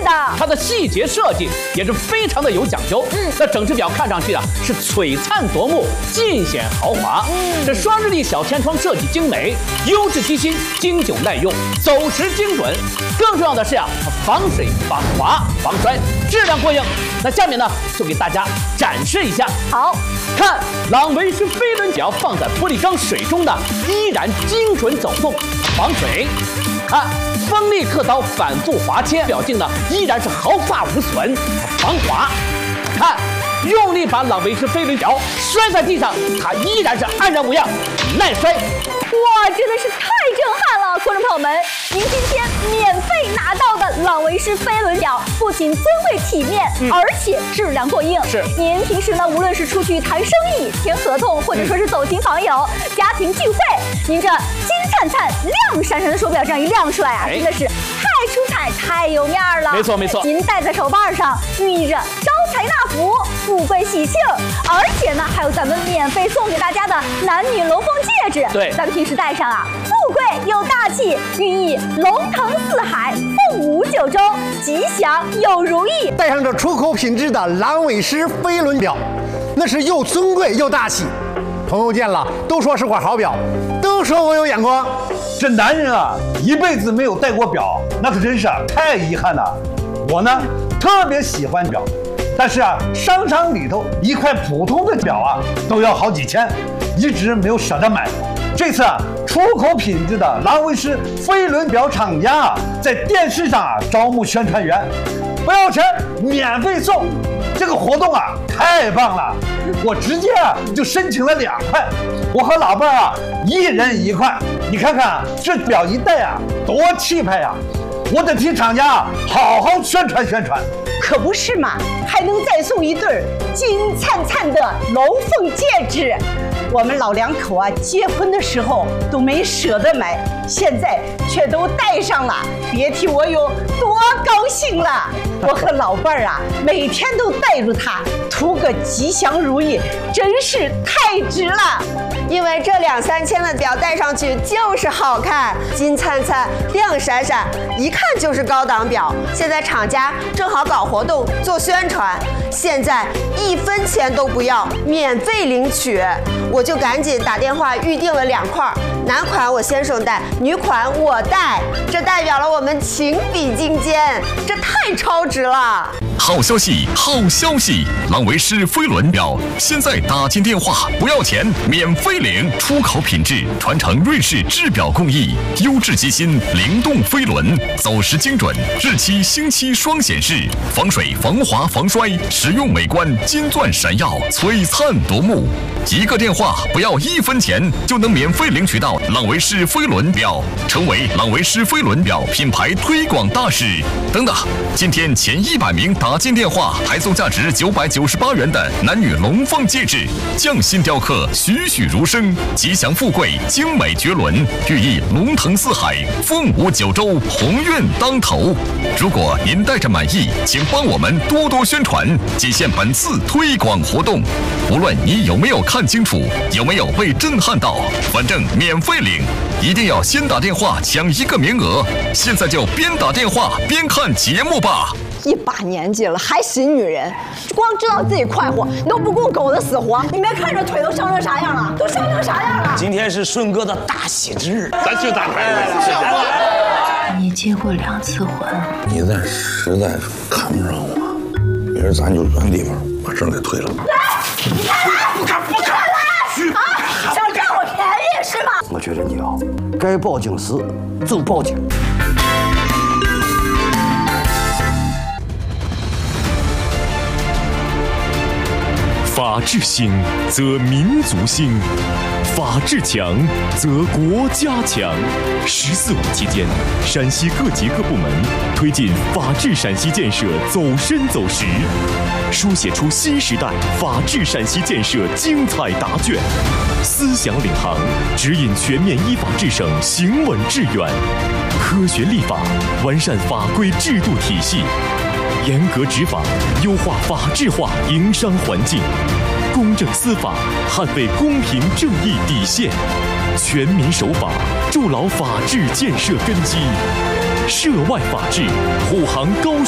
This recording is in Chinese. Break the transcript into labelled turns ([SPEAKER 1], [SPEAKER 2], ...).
[SPEAKER 1] 它的细节设计也是非常的有讲究。那整只表看上去啊是璀璨夺目，尽显豪华。这双日历小天窗设计精美，优质机芯，经久耐用，走时精准。更重要的是啊，它防水、防滑、防摔，质量过硬。那下面呢，就给大家展示一下。
[SPEAKER 2] 好，
[SPEAKER 1] 看朗维诗飞轮表放在玻璃缸水中的，依然精准走动，防水。看锋利刻刀反复划切，表径呢依然是毫发无损，防滑。看用力把朗维诗飞轮表摔在地上，它依然是安然无恙，耐摔。
[SPEAKER 2] 哇，真的是太震撼了！观众朋友们，您今天免费拿到的朗维诗飞轮表，不仅尊贵体面，而且质量过硬。
[SPEAKER 1] 是，
[SPEAKER 2] 您平时呢，无论是出去谈生意、签合同，或者说是走亲访友、家庭聚会，您这金灿灿、亮闪闪的手表这样一亮出来啊，真的是太出彩、太有面儿了。
[SPEAKER 1] 没错没错，
[SPEAKER 2] 您戴在手腕上，寓意着招财纳福、富贵喜庆，而且呢，还有咱们免费送给大家的男女龙凤戒指。
[SPEAKER 1] 对，
[SPEAKER 2] 咱们平时戴上啊，富贵又大气，寓意龙腾四海、凤舞九州、吉祥又如意。
[SPEAKER 3] 戴上这出口品质的朗维诗飞轮表，那是又尊贵又大气。朋友见了都说是块好表，都说我有眼光。
[SPEAKER 4] 这男人啊，一辈子没有戴过表，那可真是太遗憾了。我呢，特别喜欢表，但是啊，商场里头一块普通的表啊，都要好几千，一直没有舍得买。这次啊，出口品质的朗维诗飞轮表厂家啊，在电视上啊招募宣传员，不要钱，免费送。这个活动啊，太棒了！我直接啊就申请了2块，我和老伴儿啊一人1块。你看看这表一戴啊，多气派呀！我得替厂家啊好好宣传宣传。
[SPEAKER 5] 可不是嘛，还能再送一对金灿灿的龙凤戒指。我们老两口啊，结婚的时候都没舍得买，现在却都戴上了，别提我有多高兴了。我和老伴儿啊，每天都带着它，图个吉祥如意，真是太值了。
[SPEAKER 6] 因为这2、3千的表戴上去就是好看，金灿灿、亮闪闪，一看就是高档表。现在厂家正好搞活动做宣传，现在1分钱都不要，免费领取。我就赶紧打电话预定了2块，男款我先生戴，女款我戴，这代表了我们情比金坚，这太超值了。
[SPEAKER 7] 好消息，好消息！朗维诗飞轮表现在打进电话不要钱，免费领，出口品质，传承瑞士制表工艺，优质机芯，灵动飞轮，走时精准，日期、星期双显示，防水、防滑、防摔，实用美观，金钻闪耀，璀璨夺目。一个电话不要1分钱，就能免费领取到朗维诗飞轮表，成为朗维诗飞轮表品牌推广大使。等等，今天前100名打进电话还送价值998元的男女龙凤戒指，匠心雕刻，栩栩如生，吉祥富贵，精美绝伦，寓意龙腾四海，凤舞九州，鸿运当头。如果您戴着满意，请帮我们多多宣传，仅限本次推广活动。无论你有没有看清楚，有没有被震撼到，反正免费领，一定要先打电话抢1个名额。现在就边打电话边看节目吧。
[SPEAKER 6] 一把年纪了还洗女人，光知道自己快活，你都不顾狗的死活。你没看这腿都伤成啥样了？都伤成啥样了？
[SPEAKER 8] 今天是顺哥的大喜之日，咱去打牌。
[SPEAKER 9] 你结过2次婚，
[SPEAKER 10] 你再实在是看不上我，明儿咱就原地方把证给退了。
[SPEAKER 5] 你看他，不看了啊！想占我便宜是吗？
[SPEAKER 8] 我觉得你啊，该报警时就报警。
[SPEAKER 11] 法治兴，则民族兴；法治强，则国家强。14.5期间，陕西各级各部门推进法治陕西建设走深走实，书写出新时代法治陕西建设精彩答卷。思想领航，指引全面依法治省行稳致远。科学立法，完善法规制度体系。严格执法，优化法治化营商环境；公正司法，捍卫公平正义底线；全民守法，筑牢法治建设根基；涉外法治，护航高